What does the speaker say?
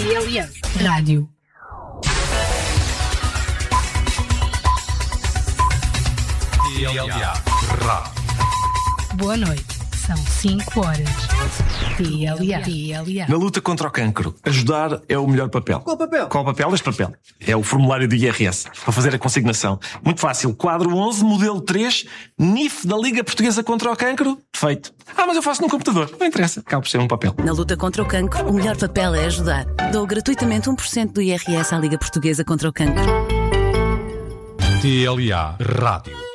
TLA Rádio. TLA Rádio. Boa noite. São 5 horas. TLA. Na luta contra o cancro, ajudar é o melhor papel. Qual papel? Qual papel? Este papel. É o formulário do IRS, para fazer a consignação. Muito fácil. Quadro 11, modelo 3, NIF da Liga Portuguesa contra o Cancro. Feito. Mas eu faço num computador. Não interessa. Acaba por ser um papel. Na luta contra o cancro, o melhor papel é ajudar. Dou gratuitamente 1% do IRS à Liga Portuguesa contra o Cancro. TLA Rádio.